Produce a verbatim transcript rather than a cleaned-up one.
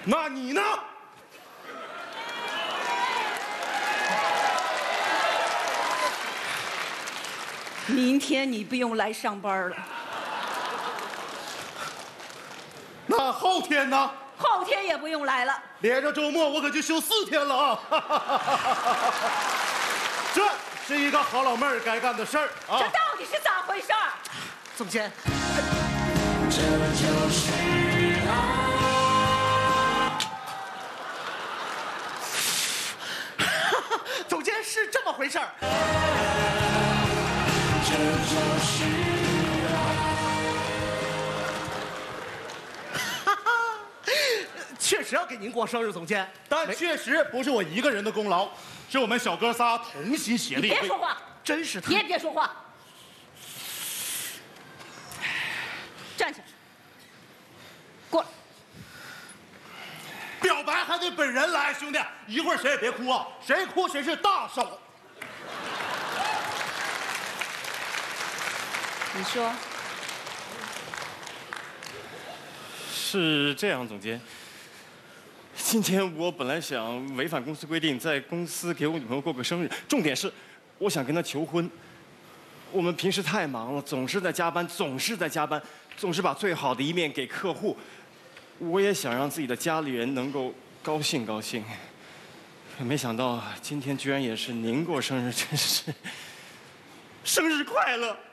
那你呢？ 明天你不用来上班了。 那后天呢？ 后天也不用来了。 连着周末我可就休四天了啊！这是一个好老妹儿该干的事儿啊！ 这到底是咋回事儿？ 总监， 这就是爱。 总监是这么回事儿。 这就是爱。确实要给您过生日，总监， 但确实不是我一个人的功劳，是我们小哥仨同心协力。 你别说话， 真是他。 别别说话，站起来，过来。 表白还得本人来，兄弟，一会儿谁也别哭啊，谁哭谁是大手。 你说， 是这样，总监。今天我本来想违反公司规定，在公司给我女朋友过个生日，重点是，我想跟她求婚。我们平时太忙了，总是在加班，总是在加班，总是把最好的一面给客户。我也想让自己的家里人能够高兴高兴，可没想到今天居然也是您过生日，真是生日快乐！